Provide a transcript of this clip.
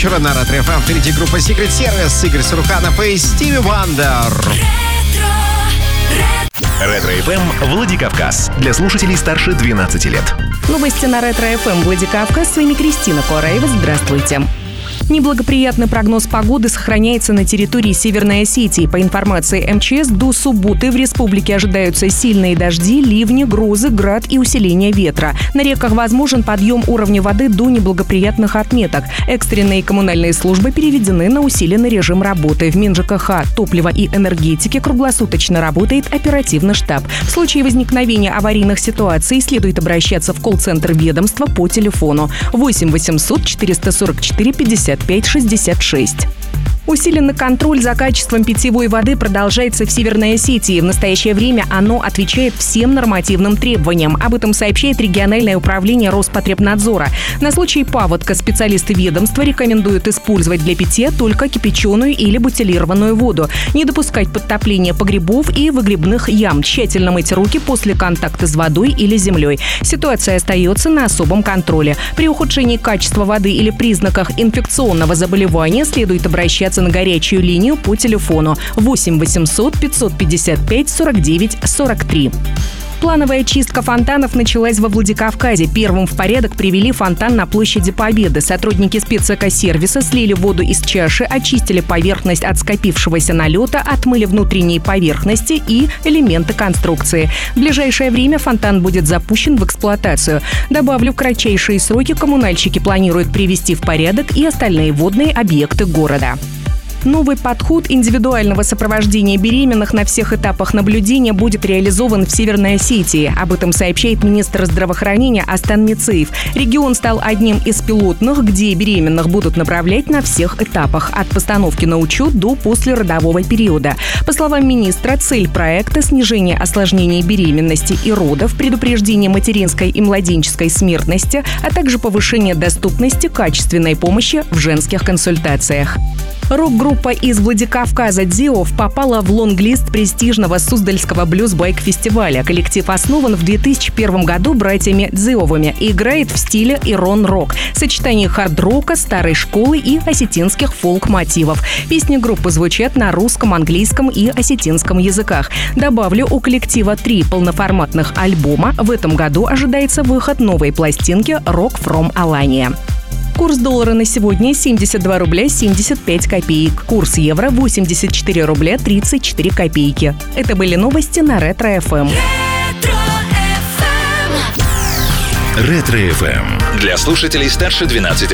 вечера на Ретро-ФМ. Впереди группа Secret Service, Игорь Саруханов и Стиви Вандер. Ретро-ФМ Владикавказ. Для слушателей старше 12 лет. Новости на Ретро-ФМ Владикавказ. С вами Кристина Кораева. Здравствуйте. Неблагоприятный прогноз погоды сохраняется на территории Северной Осетии. По информации МЧС, до субботы в республике ожидаются сильные дожди, ливни, грозы, град и усиление ветра. На реках возможен подъем уровня воды до неблагоприятных отметок. Экстренные коммунальные службы переведены на усиленный режим работы. В МинЖКХ, топлива и энергетики круглосуточно работает оперативный штаб. В случае возникновения аварийных ситуаций следует обращаться в колл-центр ведомства по телефону 8 800 444 55 66. Усиленный контроль за качеством питьевой воды продолжается в Северной Осетии. В настоящее время оно отвечает всем нормативным требованиям. Об этом сообщает региональное управление Роспотребнадзора. На случай паводка специалисты ведомства рекомендуют использовать для питья только кипяченую или бутилированную воду. Не допускать подтопления погребов и выгребных ям. Тщательно мыть руки после контакта с водой или землей. Ситуация остается на особом контроле. При ухудшении качества воды или признаках инфекционного заболевания следует обращаться на горячую линию по телефону 8 800 555 49 43. Плановая чистка фонтанов началась во Владикавказе. Первым в порядок привели фонтан на площади Победы. Сотрудники спецэкосервиса слили воду из чаши, очистили поверхность от скопившегося налета, отмыли внутренние поверхности и элементы конструкции. В ближайшее время фонтан будет запущен в эксплуатацию. Добавлю, в кратчайшие сроки коммунальщики планируют привести в порядок и остальные водные объекты города. Новый подход индивидуального сопровождения беременных на всех этапах наблюдения будет реализован в Северной Осетии. Об этом сообщает министр здравоохранения Астан Мицеев. Регион стал одним из пилотных, где беременных будут направлять на всех этапах, от постановки на учет до послеродового периода. По словам министра, цель проекта – снижение осложнений беременности и родов, предупреждение материнской и младенческой смертности, а также повышение доступности качественной помощи в женских консультациях. Рок-группа из Владикавказа «Дзиов» попала в лонглист престижного Суздальского блюз-байк-фестиваля. Коллектив основан в 2001 году братьями Дзиовыми и играет в стиле ирон-рок. Сочетание хард-рока, старой школы и осетинских фолк-мотивов. Песни группы звучат на русском, английском и осетинском языках. Добавлю, у коллектива 3 полноформатных альбома. В этом году ожидается выход новой пластинки «Rock from Alania». Курс доллара на сегодня 72 рубля 75 копеек. Курс евро 84 рубля 34 копейки. Это были новости на Ретро-ФМ. Ретро-ФМ. Для слушателей старше 12 лет.